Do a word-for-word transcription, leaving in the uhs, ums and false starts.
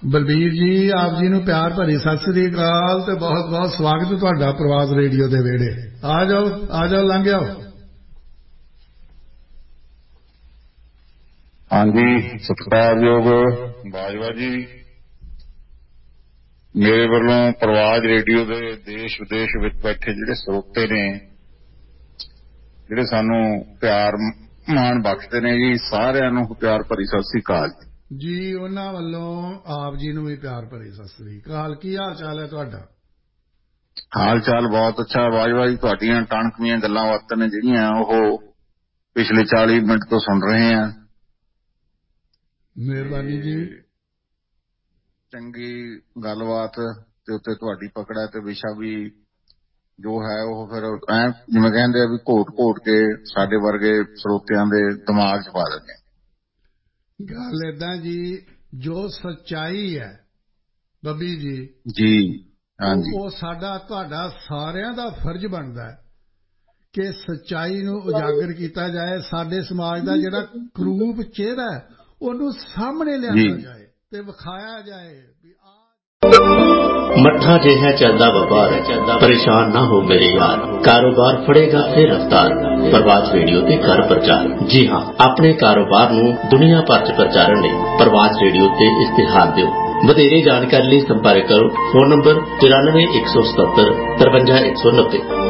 बलबीर जी आप जी नूं प्यार भरी सत श्री अकाल ते बहुत बहुत स्वागत तुहाडा प्रवास रेडियो दे वेड़े। आ जाओ आ जाओ लंघ आओ। हाँ जी सत्कारयोग बाजवा जी, मेरे वालों प्रवास रेडियो दे देश विदेश विच बैठे जिहड़े ਸਰੋਤੇ ने जिहड़े सानू प्यार मान बख्शते ने जी, सारिਆਂ ਨੂੰ प्यार भरी सत श्री अकाल जी। उन्हां वल्लों आप जी नूं भी प्यार भरी सत श्री अकाल। की हाल चाल है तुहाडा? हाल चाल बहुत अच्छा बाजवा जी। तुहाडीਆਂ ਟਣਕਵੀਆਂ ਗੱਲਾਂ ਬਾਤਾਂ ने ਜਿਹੜੀਆਂ ਉਹ पिछले चाली मिनट तो सुन रहे हैं। मेहरबानी जी। चंगी गलबात ते उत्ते तुहाडी पकड़ है ते विशा भी जो है वो फिर ऐ जिवें कहंदे आ भी घोट घोट के साडे वर्गे ਸਰੋਤਿਆਂ ਦੇ दिमाग च पा दिंदे। गल इदां जी, जो सच्चाई है बब्बी जी जी हाँ जी, वो साडा तुहाडा सारिਆਂ ਦਾ फर्ज बनदा है कि सच्चाई नूं उजागर किया जाए, साडे समाज का जिहड़ा करूप चेहरा है ਉਹਨੂੰ ਸਾਹਮਣੇ ਲਿਆਂਦਾ ਜਾਏ ਤੇ ਵਿਖਾਇਆ ਜਾਏ ਵੀ ਆ ਮੱਠਾ ਜਿਹਾ ਚੱਲਦਾ ਵਪਾਰ, ਪਰੇਸ਼ਾਨ ਨਾ ਹੋ ਮੇਰੇ ਯਾਰ, ਕਾਰੋਬਾਰ ਫੜੇਗਾ ਫਿਰ ਰਫਤਾਰ। ਪ੍ਰਵਾਸ ਰੇਡੀਓ ਤੇ ਕਰ ਪ੍ਰਚਾਰ। ਜੀ ਹਾਂ, ਆਪਣੇ ਕਾਰੋਬਾਰ ਨੂੰ ਦੁਨੀਆ ਭਰ ਚ ਪ੍ਰਚਾਰਨ ਲਈ ਪ੍ਰਵਾਸ ਰੇਡੀਓ ਤੇ ਇਸ਼ਤਿਹਾਰ ਦਿਓ। ਵਧੇਰੇ ਜਾਣਕਾਰੀ ਲਈ ਸੰਪਰਕ ਕਰੋ ਫੋਨ ਨੰਬਰ ਚੁਰਾਨਵੇਂ ਇੱਕ ਸੌ ਸਤੱਤਰ ਤਰਵੰਜਾ ਇੱਕ ਸੌ ਨੱਬੇ।